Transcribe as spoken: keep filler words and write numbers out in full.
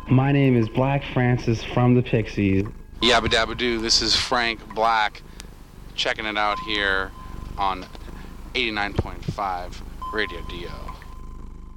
My name is Black Francis from the Pixies. Yabba dabba doo, this is Frank Black, checking it out here on eighty-nine point five Radio D O.